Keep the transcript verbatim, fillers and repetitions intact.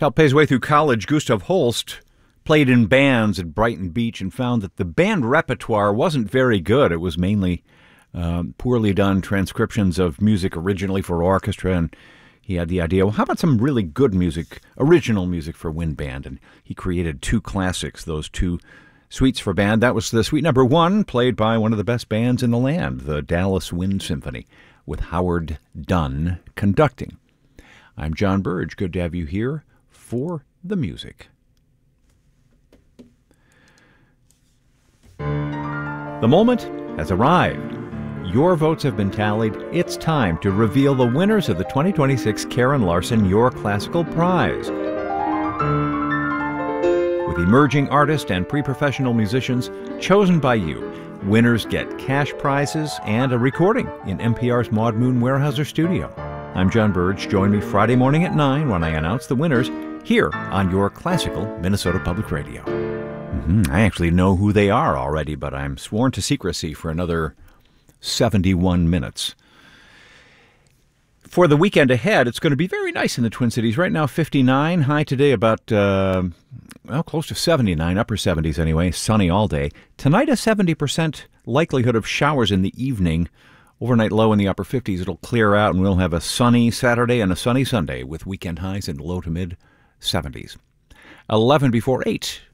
helped pay his way through college, Gustav Holst played in bands at Brighton Beach and found that the band repertoire wasn't very good. It was mainly um, poorly done transcriptions of music originally for orchestra, and he had the idea, well, how about some really good music, original music for wind band? And he created two classics, those two suites for band. That was the suite number one, played by one of the best bands in the land, the Dallas Wind Symphony, with Howard Dunn conducting. I'm John Burge. Good to have you here for the music. The moment has arrived. Your votes have been tallied. It's time to reveal the winners of the twenty twenty-six Karen Larson Your Classical Prize. With emerging artists and pre-professional musicians chosen by you, winners get cash prizes and a recording in N P R's Maud Moon Weyerhaeuser studio. I'm John Burge. Join me Friday morning at nine when I announce the winners here on Your Classical Minnesota Public Radio. Mm-hmm. I actually know who they are already, but I'm sworn to secrecy for another seventy-one minutes. For the weekend ahead, it's going to be very nice in the Twin Cities. Right now, fifty-nine. High today about, uh, well, close to seventy-nine, upper seventies anyway. Sunny all day. Tonight, a seventy percent likelihood of showers in the evening. Overnight low in the upper fifties. It'll clear out, and we'll have a sunny Saturday and a sunny Sunday with weekend highs in low to mid seventies. eleven before eight.